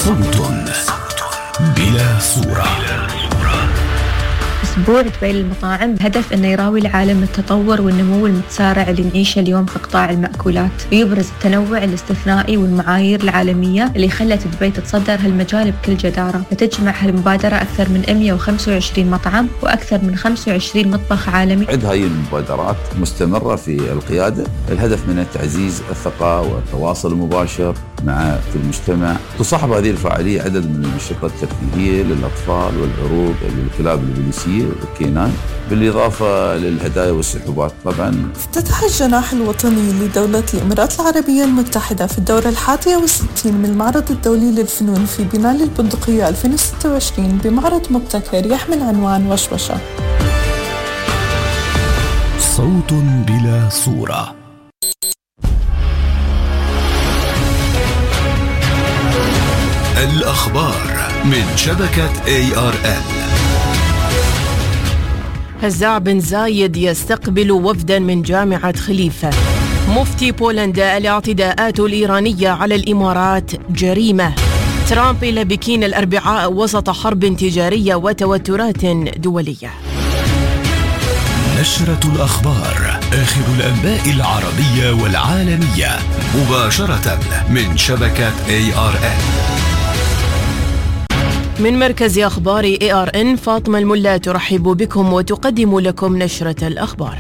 صوت بلا صورة. أسبوع دبي للمطاعم بهدف أنه يراوي العالم التطور والنمو المتسارع اللي نعيشه اليوم في قطاع المأكولات، ويبرز التنوع الاستثنائي والمعايير العالمية اللي خلت دبي تتصدر هالمجال بكل جدارة. فتجمع هالمبادرة أكثر من 125 مطعم وأكثر من 25 مطبخ عالمي. عد هاي المبادرات مستمرة في القيادة، الهدف منها تعزيز الثقة والتواصل المباشر في المجتمع. تصاحب هذه الفعالية عدد من الأنشطة الترفيهية للأطفال والعروض للكلاب البوليسية والكينان، بالإضافة للهدايا والسحوبات. طبعا افتتح الجناح الوطني لدولة الإمارات العربية المتحدة في الدورة 61 من المعرض الدولي للفنون في بناء البندقية 2026 بمعرض مبتكر يحمل عنوان وشوشة. صوت بلا صورة. الأخبار من شبكة ARN. هزاع بن زايد يستقبل وفدا من جامعة خليفة. مفتي بولندا: الاعتداءات الإيرانية على الإمارات جريمة. ترامب إلى بكين الأربعاء وسط حرب تجارية وتوترات دولية. نشرة الأخبار، آخر الأنباء العربية والعالمية، مباشرة من شبكة ARN. من مركز أخبار ARN، فاطمة الملا ترحب بكم وتقدم لكم نشرة الأخبار.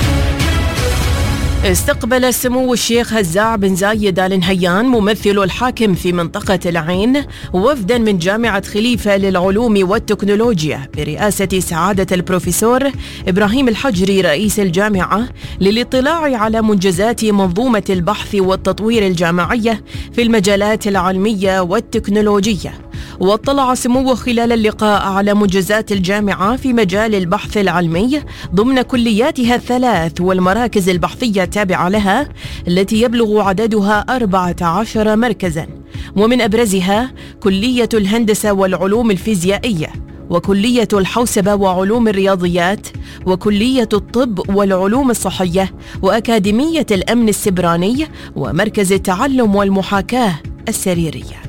استقبل سمو الشيخ هزاع بن زايد آل نهيان ممثل الحاكم في منطقة العين وفدا من جامعة خليفة للعلوم والتكنولوجيا برئاسة سعادة البروفيسور إبراهيم الحجري رئيس الجامعة للاطلاع على منجزات منظومة البحث والتطوير الجامعية في المجالات العلمية والتكنولوجية. واطلع سموه خلال اللقاء على منجزات الجامعة في مجال البحث العلمي ضمن كلياتها الثلاث والمراكز البحثية التابعة لها التي يبلغ عددها 14 مركزا، ومن أبرزها كلية الهندسة والعلوم الفيزيائية، وكلية الحوسبة وعلوم الرياضيات، وكلية الطب والعلوم الصحية، وأكاديمية الأمن السبراني، ومركز التعلم والمحاكاة السريرية.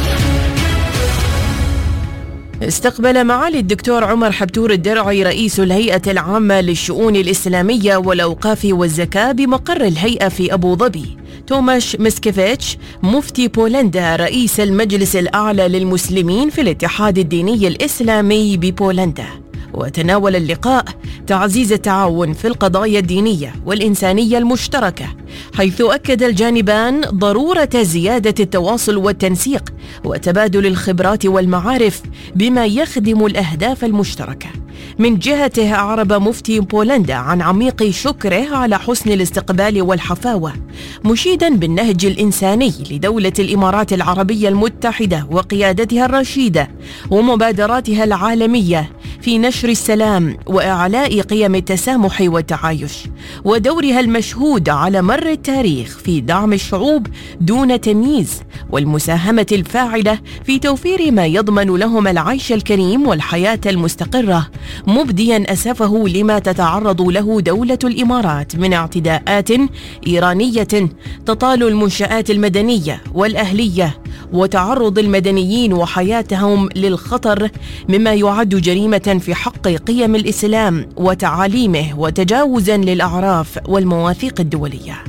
استقبل معالي الدكتور عمر حبتور الدرعي رئيس الهيئة العامة للشؤون الإسلامية والأوقاف والزكاة بمقر الهيئة في أبو ظبي توماش مسكيفيتش مفتي بولندا رئيس المجلس الأعلى للمسلمين في الاتحاد الديني الإسلامي ببولندا. وتناول اللقاء تعزيز التعاون في القضايا الدينية والإنسانية المشتركة، حيث أكد الجانبان ضرورة زيادة التواصل والتنسيق وتبادل الخبرات والمعارف بما يخدم الأهداف المشتركة. من جهته أعرب مفتي بولندا عن عميق شكره على حسن الاستقبال والحفاوة، مشيدا بالنهج الإنساني لدولة الإمارات العربية المتحدة وقيادتها الرشيدة ومبادراتها العالمية في نشر السلام وإعلاء قيم التسامح والتعايش، ودورها المشهود على مر التاريخ في دعم الشعوب دون تمييز والمساهمة الفاعلة في توفير ما يضمن لهم العيش الكريم والحياة المستقرة، مبديا أسفه لما تتعرض له دولة الإمارات من اعتداءات إيرانية تطال المنشآت المدنية والأهلية وتعرض المدنيين وحياتهم للخطر، مما يعد جريمة في حق قيم الإسلام وتعاليمه وتجاوزا للأعراف والمواثيق الدولية.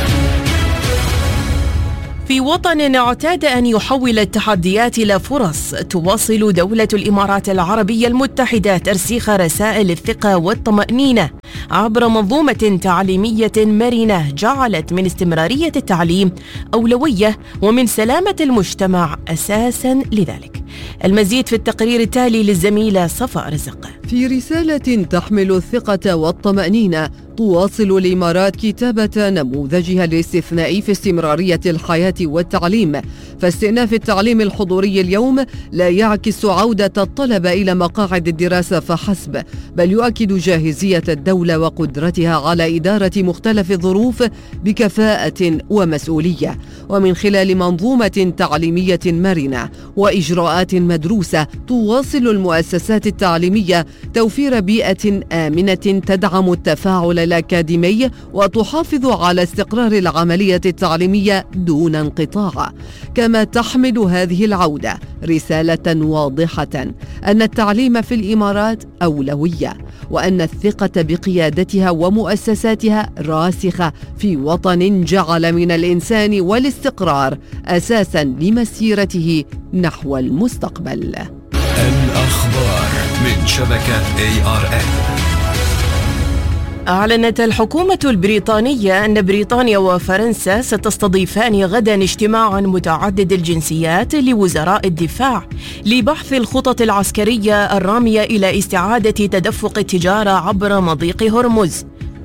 في وطن اعتاد أن يحول التحديات إلى فرص، تواصل دولة الإمارات العربية المتحدة ترسيخ رسائل الثقة والطمأنينة عبر منظومة تعليمية مرنة جعلت من استمرارية التعليم أولوية ومن سلامة المجتمع أساساً لذلك. المزيد في التقرير التالي للزميلة صفاء رزق. في رسالة تحمل الثقة والطمأنينة، تواصل الإمارات كتابة نموذجها الاستثنائي في استمرارية الحياة والتعليم، فاستئناف التعليم الحضوري اليوم لا يعكس عودة الطلبة إلى مقاعد الدراسة فحسب، بل يؤكد جاهزية الدولة وقدرتها على إدارة مختلف الظروف بكفاءة ومسؤولية، ومن خلال منظومة تعليمية مرنة وإجراءات مدروسة تواصل المؤسسات التعليمية توفير بيئة آمنة تدعم التفاعل الأكاديمي وتحافظ على استقرار العملية التعليمية دون انقطاع. كما تحمل هذه العودة رسالة واضحة أن التعليم في الإمارات أولوية، وأن الثقة بقيادتها ومؤسساتها راسخة في وطن جعل من الإنسان والاستقرار أساساً لمسيرته نحو المستقبل. الأخبار من شبكة ARN. أعلنت الحكومة البريطانية أن بريطانيا وفرنسا ستستضيفان غدا اجتماعا متعدد الجنسيات لوزراء الدفاع لبحث الخطط العسكرية الرامية إلى استعادة تدفق التجارة عبر مضيق هرمز.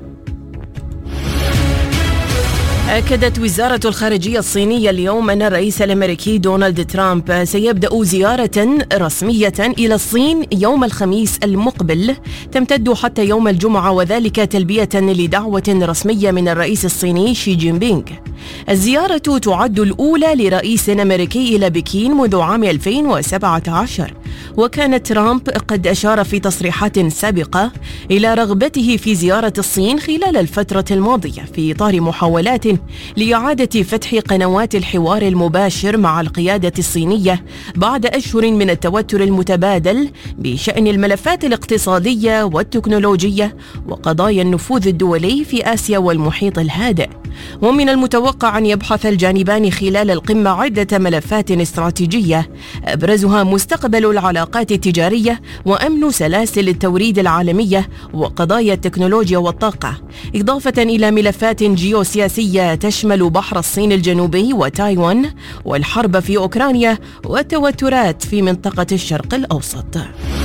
أكدت وزارة الخارجية الصينية اليوم أن الرئيس الأمريكي دونالد ترامب سيبدأ زيارة رسمية إلى الصين يوم الخميس المقبل تمتد حتى يوم الجمعة، وذلك تلبية لدعوة رسمية من الرئيس الصيني شي جين بينغ. الزيارة تعد الأولى لرئيس أمريكي إلى بكين منذ عام 2017، وكان ترامب قد أشار في تصريحات سابقة إلى رغبته في زيارة الصين خلال الفترة الماضية في إطار محاولات لإعادة فتح قنوات الحوار المباشر مع القيادة الصينية بعد أشهر من التوتر المتبادل بشأن الملفات الاقتصادية والتكنولوجية وقضايا النفوذ الدولي في آسيا والمحيط الهادئ. ومن المتوقع أن يبحث الجانبان خلال القمة عدة ملفات استراتيجية أبرزها مستقبل العلاقات التجارية وأمن سلاسل التوريد العالمية وقضايا التكنولوجيا والطاقة، إضافة إلى ملفات جيوسياسية تشمل بحر الصين الجنوبي وتايوان والحرب في أوكرانيا والتوترات في منطقة الشرق الأوسط.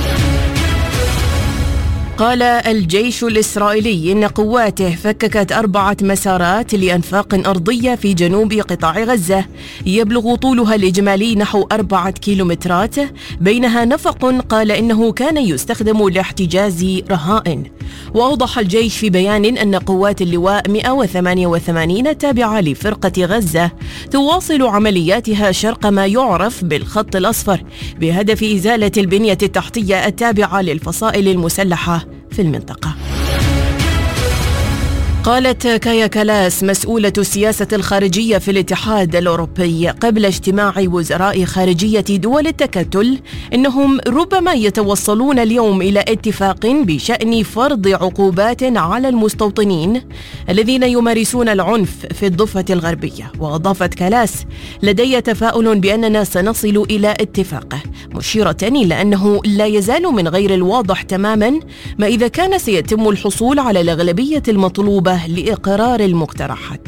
قال الجيش الإسرائيلي إن قواته فككت 4 مسارات لأنفاق أرضية في جنوب قطاع غزة يبلغ طولها الإجمالي نحو 4 كيلومترات، بينها نفق قال إنه كان يستخدم لاحتجاز رهائن. وأوضح الجيش في بيان أن قوات اللواء 188 التابعة لفرقة غزة تواصل عملياتها شرق ما يعرف بالخط الأصفر بهدف إزالة البنية التحتية التابعة للفصائل المسلحة في المنطقة. قالت كايا كالاس مسؤولة السياسة الخارجية في الاتحاد الأوروبي قبل اجتماع وزراء خارجية دول التكتل إنهم ربما يتوصلون اليوم إلى اتفاق بشأن فرض عقوبات على المستوطنين الذين يمارسون العنف في الضفة الغربية. وأضافت كالاس: لدي تفاؤل بأننا سنصل إلى اتفاق، مشيرة إلى أنه لا يزال من غير الواضح تماما ما إذا كان سيتم الحصول على الأغلبية المطلوبة لإقرار المقترحات.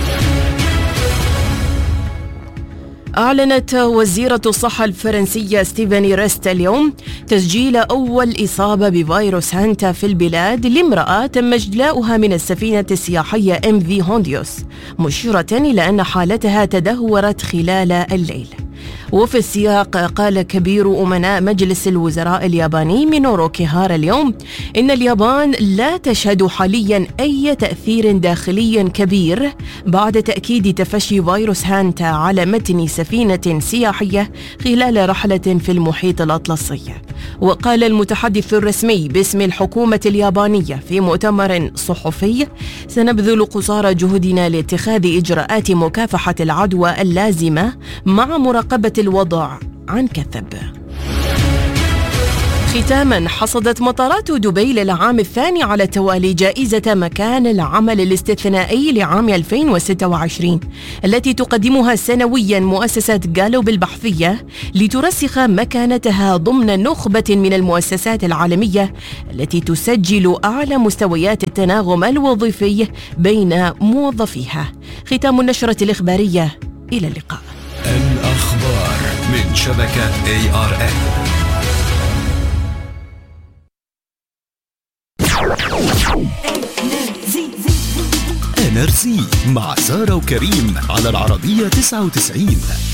أعلنت وزيرة الصحة الفرنسية ستيفاني ريست اليوم تسجيل أول إصابة بفيروس هانتا في البلاد لامرأة تم إجلاؤها من السفينة السياحية MV هونديوس، مشيرة إلى أن حالتها تدهورت خلال الليل. وفي السياق قال كبير أمناء مجلس الوزراء الياباني مينورو كيهارا اليوم إن اليابان لا تشهد حاليا أي تأثير داخلي كبير بعد تأكيد تفشي فيروس هانتا على متن سفينة سياحية خلال رحلة في المحيط الأطلسي. وقال المتحدث الرسمي باسم الحكومة اليابانية في مؤتمر صحفي: سنبذل قصارى جهدنا لاتخاذ إجراءات مكافحة العدوى اللازمة مع مراقبة الوضع عن كثب. ختاما، حصدت مطارات دبي للعام الثاني على التوالي جائزة مكان العمل الاستثنائي لعام 2026 التي تقدمها سنويا مؤسسة جالوب البحثية لترسخ مكانتها ضمن نخبة من المؤسسات العالمية التي تسجل أعلى مستويات التناغم الوظيفي بين موظفيها. ختام النشرة الإخبارية، إلى اللقاء. الأخبار من شبكة ARN. NRC مع سارة وكريم على العربية 99.